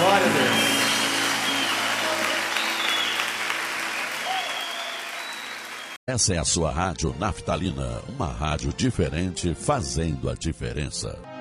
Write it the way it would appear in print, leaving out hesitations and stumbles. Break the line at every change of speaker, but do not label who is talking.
Glória a Deus.
Essa é a sua rádio Naftalina, uma rádio diferente fazendo a diferença.